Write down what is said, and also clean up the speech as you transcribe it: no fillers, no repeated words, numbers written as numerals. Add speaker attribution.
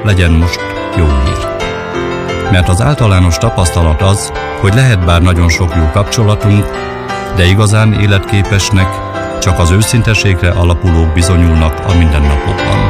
Speaker 1: legyen most jó hír. Mert az általános tapasztalat az, hogy lehet bár nagyon sok jó kapcsolatunk, de igazán életképesnek csak az őszinteségre alapulók bizonyulnak a mindennapokban.